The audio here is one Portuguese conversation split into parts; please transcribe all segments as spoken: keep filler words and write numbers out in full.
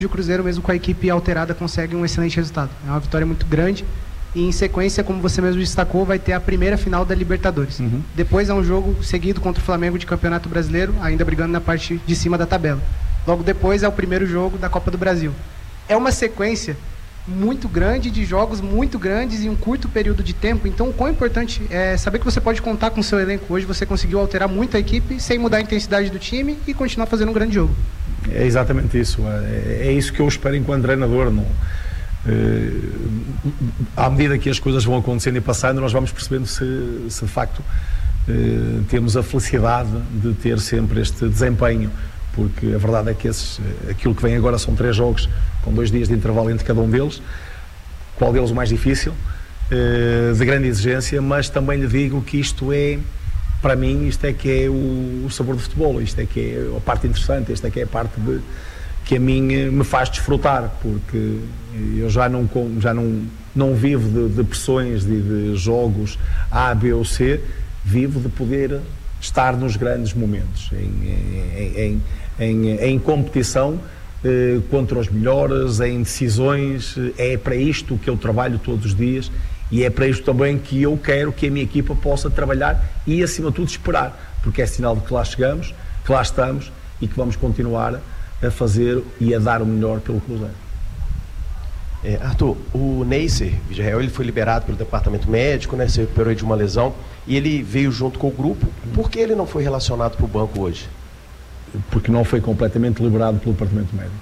o Cruzeiro, mesmo com a equipe alterada, consegue um excelente resultado. É uma vitória muito grande e, em sequência, como você mesmo destacou, vai ter a primeira final da Libertadores. Uhum. Depois é um jogo seguido contra o Flamengo de Campeonato Brasileiro, ainda brigando na parte de cima da tabela. Logo depois é o primeiro jogo da Copa do Brasil. É uma sequência muito grande, de jogos muito grandes em um curto período de tempo. Então, o quão importante é saber que você pode contar com o seu elenco. Hoje você conseguiu alterar muito a equipe sem mudar a intensidade do time e continuar fazendo um grande jogo. É exatamente isso. É, é isso que eu espero enquanto treinador. Não? É, à medida que as coisas vão acontecendo e passando, nós vamos percebendo se, se de facto é, temos a felicidade de ter sempre este desempenho. Porque a verdade é que esses, aquilo que vem agora são três jogos com dois dias de intervalo entre cada um deles. Qual deles o mais difícil, de grande exigência, mas também lhe digo que isto é, para mim, isto é que é o, o sabor do futebol, isto é que é a parte interessante, isto é que é a parte de, que a mim me faz desfrutar, porque eu já não, já não, não vivo de, de pressões, de, de jogos A, B ou C, vivo de poder estar nos grandes momentos, em, em, em, em, em competição eh, contra os melhores, em decisões. É para isto que eu trabalho todos os dias e é para isto também que eu quero que a minha equipa possa trabalhar e, acima de tudo, esperar, porque é sinal de que lá chegamos, que lá estamos e que vamos continuar a fazer e a dar o melhor pelo Cruzeiro. É, Arthur, o Neisser Villarreal, ele foi liberado pelo departamento médico, né, se recuperou de uma lesão e ele veio junto com o grupo. Por que ele não foi relacionado para o banco hoje? Porque não foi completamente liberado pelo departamento médico.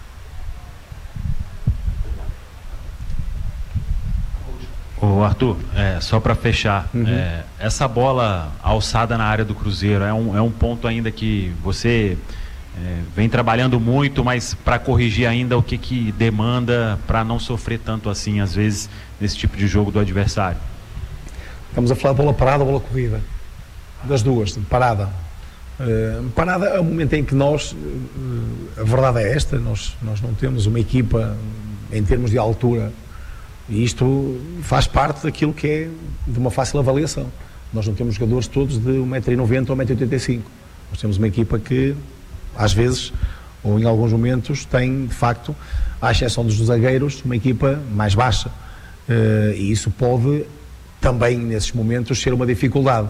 Ô Arthur, é, só para fechar, uhum. é, essa bola alçada na área do Cruzeiro é um, é um ponto ainda que você é, vem trabalhando muito, mas para corrigir ainda o que, que demanda para não sofrer tanto assim, às vezes, nesse tipo de jogo do adversário? Estamos a falar de bola parada ou bola corrida? Das duas, parada. Uh, parada é o momento em que nós, uh, a verdade é esta, nós, nós não temos uma equipa em termos de altura. E isto faz parte daquilo que é de uma fácil avaliação. Nós não temos jogadores todos de um metro e noventa ou um metro e oitenta e cinco. Nós temos uma equipa que, às vezes, ou em alguns momentos, tem, de facto, à exceção dos zagueiros, uma equipa mais baixa. Uh, e isso pode, também, nesses momentos, ser uma dificuldade.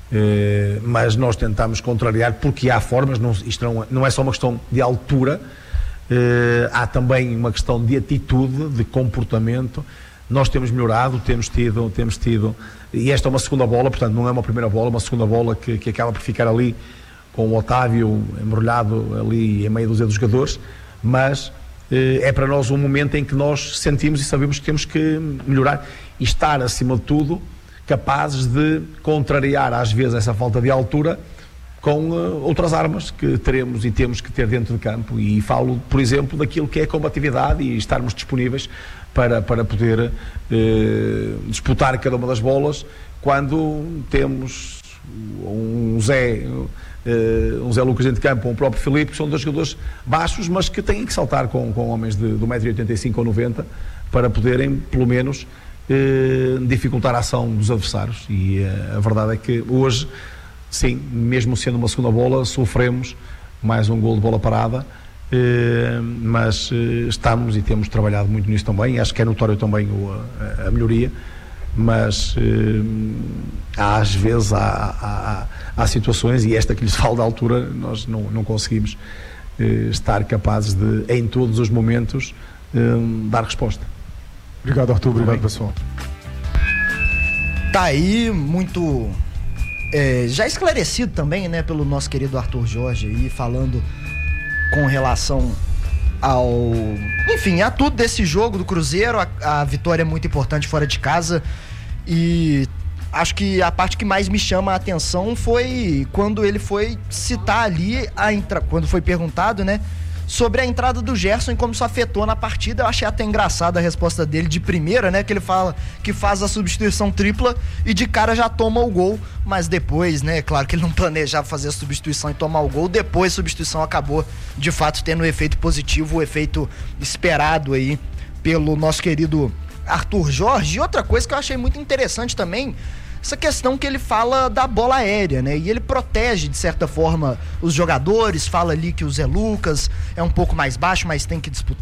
Uh, mas nós tentamos contrariar, porque há formas, não, isto não, não é só uma questão de altura, Uh, há também uma questão de atitude, de comportamento. Nós temos melhorado, temos tido, temos tido, e esta é uma segunda bola, portanto não é uma primeira bola, uma segunda bola que, que acaba por ficar ali com o Otávio embrulhado ali em meio dos jogadores, mas uh, é para nós um momento em que nós sentimos e sabemos que temos que melhorar e estar, acima de tudo, capazes de contrariar às vezes essa falta de altura com uh, outras armas que teremos e temos que ter dentro de campo, e falo, por exemplo, daquilo que é a combatividade e estarmos disponíveis para, para poder uh, disputar cada uma das bolas quando temos um Zé, uh, um Zé Lucas dentro de campo ou um próprio Filipe, que são dois jogadores baixos, mas que têm que saltar com, com homens de, de um metro e oitenta e cinco ou noventa para poderem, pelo menos, uh, dificultar a ação dos adversários. E uh, a verdade é que hoje, sim, mesmo sendo uma segunda bola, sofremos mais um gol de bola parada, eh, mas eh, estamos e temos trabalhado muito nisso também. Acho que é notório também o, a, a melhoria, mas eh, há, às vezes há, há, há situações, e esta que lhes falo da altura, nós não, não conseguimos eh, estar capazes de, em todos os momentos, eh, dar resposta. Obrigado, Arthur. Obrigado, pessoal. Tá aí, muito... É, já esclarecido também, né, pelo nosso querido Arthur Jorge aí, falando com relação ao, enfim, a tudo desse jogo do Cruzeiro. A, a vitória é muito importante fora de casa, e acho que a parte que mais me chama a atenção foi quando ele foi citar ali a entra... quando foi perguntado, né, sobre a entrada do Gerson e como isso afetou na partida. Eu achei até engraçada a resposta dele de primeira, né? Que ele fala que faz a substituição tripla e de cara já toma o gol, mas depois, né? Claro que ele não planejava fazer a substituição e tomar o gol. Depois a substituição acabou, de fato, tendo o efeito positivo, o efeito esperado aí pelo nosso querido Arthur Jorge. E outra coisa que eu achei muito interessante também, essa questão que ele fala da bola aérea, né? E ele protege, de certa forma, os jogadores, fala ali que o Zé Lucas é um pouco mais baixo, mas tem que disputar.